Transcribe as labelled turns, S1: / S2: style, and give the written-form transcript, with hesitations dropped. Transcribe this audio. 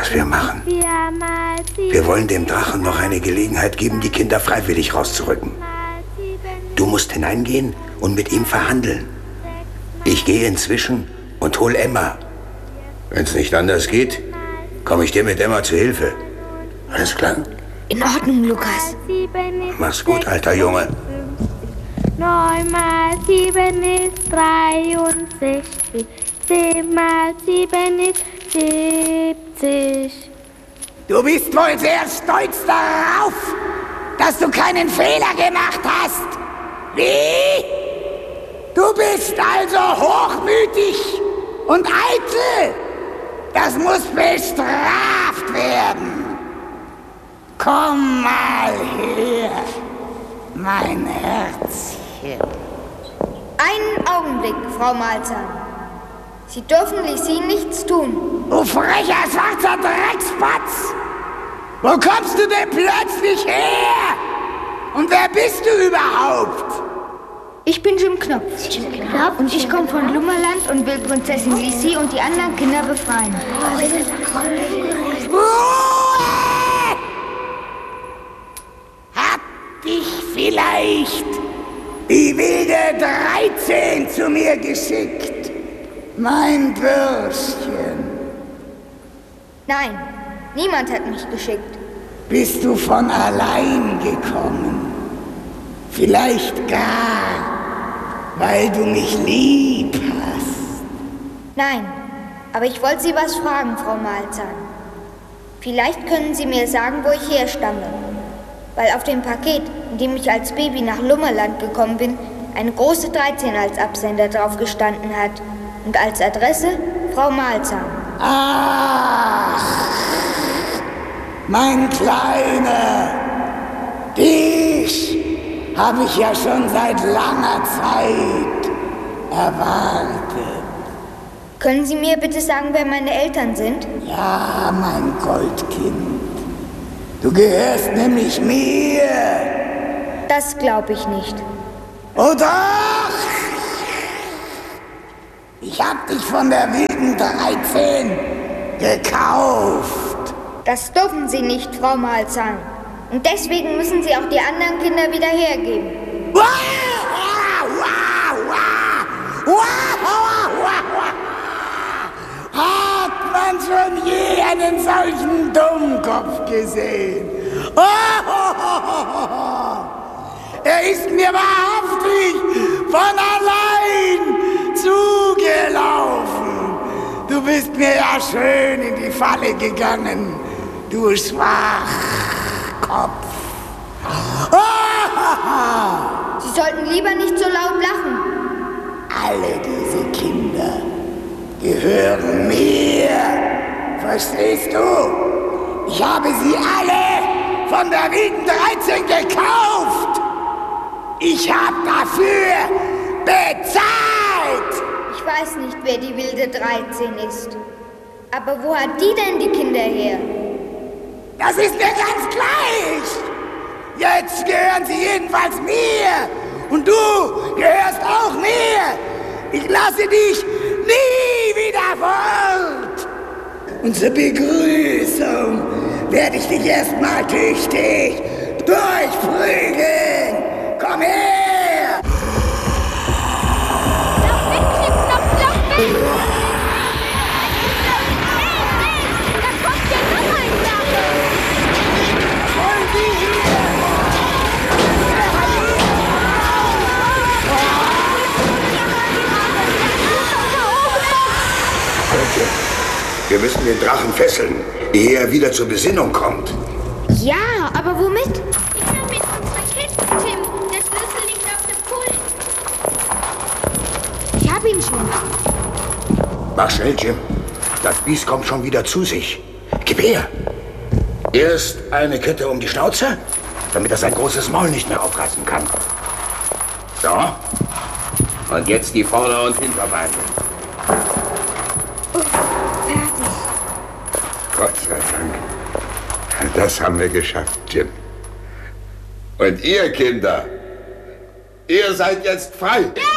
S1: was wir machen. Wir wollen dem Drachen noch eine Gelegenheit geben, die Kinder freiwillig rauszurücken. Du musst hineingehen und mit ihm verhandeln. Ich gehe inzwischen und hol Emma. Wenn es nicht anders geht, komme ich dir mit Emma zu Hilfe. Alles klar?
S2: In Ordnung, Lukas.
S1: Mach's gut, alter Junge.
S3: 9 mal 7 ist 63. 10 mal 7 ist 70.
S4: Du bist wohl sehr stolz darauf, dass du keinen Fehler gemacht hast. Wie? Du bist also hochmütig und eitel. Das muss bestraft werden. Komm mal her, mein Herzchen.
S2: Einen Augenblick, Frau Malzahn. Sie dürfen Lissi nichts tun.
S4: Du frecher, schwarzer Dreckspatz! Wo kommst du denn plötzlich her? Und wer bist du überhaupt?
S2: Ich bin Jim Knopf. Und ich komme von Lummerland und will Prinzessin Lissi und die anderen Kinder befreien.
S4: Ruhe! Hat dich vielleicht die wilde 13 zu mir geschickt? Mein Bürschchen.
S2: Nein, niemand hat mich geschickt.
S4: Bist du von allein gekommen? Vielleicht gar, weil du mich lieb hast.
S2: Nein, aber ich wollte Sie was fragen, Frau Malzahn. Vielleicht können Sie mir sagen, wo ich herstamme. Weil auf dem Paket, in dem ich als Baby nach Lummerland gekommen bin, eine große 13 als Absender drauf gestanden hat. Und als Adresse Frau Malzahn.
S4: Ach, mein Kleiner, dich habe ich ja schon seit langer Zeit erwartet.
S2: Können Sie mir bitte sagen, wer meine Eltern sind?
S4: Ja, mein Goldkind. Du gehörst nämlich mir.
S2: Das glaube ich nicht.
S4: Oh doch! Ich hab dich von der wilden 13 gekauft.
S2: Das dürfen Sie nicht, Frau Malzahn. Und deswegen müssen Sie auch die anderen Kinder wieder hergeben.
S4: Hat man schon je einen solchen Dummkopf gesehen? Er ist mir wahrhaftig von allein zugelaufen. Du bist mir ja schön in die Falle gegangen, du Schwachkopf.
S2: Sie sollten lieber nicht so laut lachen.
S4: Alle diese Kinder gehören mir. Verstehst du? Ich habe sie alle von der wilden 13 gekauft. Ich habe dafür bezahlt.
S2: Ich weiß nicht, wer die wilde 13 ist. Aber wo hat die denn die Kinder her?
S4: Das ist mir ganz gleich. Jetzt gehören sie jedenfalls mir. Und du gehörst auch mir. Ich lasse dich nie wieder fort. Und zur Begrüßung werde ich dich erstmal tüchtig durchprügeln. Komm her!
S3: Lauf weg, Jim Knopf, lauf weg! Da kommt ja noch ein Drache!
S4: Voll die hier!
S1: Wir müssen den Drachen fesseln, ehe er wieder zur Besinnung kommt.
S2: Ja, aber womit?
S3: Immer mit unserer Kiste, Tim. Der Schlüssel liegt auf dem Pult.
S2: Ich hab ihn schon.
S1: Mach schnell, Jim. Das Biest kommt schon wieder zu sich. Gib her. Erst eine Kette um die Schnauze, damit er sein großes Maul nicht mehr aufreißen kann. So. Und jetzt die Vorder- und Hinterbeine.
S5: Gott sei Dank. Das haben wir geschafft, Jim. Und ihr Kinder, ihr seid jetzt frei.
S3: Ja!